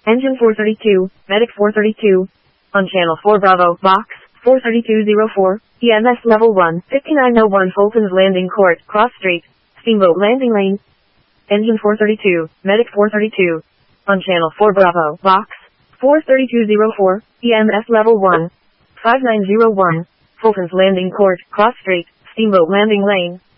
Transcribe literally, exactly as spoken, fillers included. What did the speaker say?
Engine four thirty-two, Medic four thirty-two. On Channel four Bravo, Box, four thirty-two oh four, E M S Level one, fifty-nine oh one Fulton's Landing Court, Cross Street, Steamboat Landing Lane. Engine four thirty-two, Medic four thirty-two. On Channel four Bravo, Box, four thirty-two oh four, E M S Level one, five nine oh one, Fulton's Landing Court, Cross Street, Steamboat Landing Lane.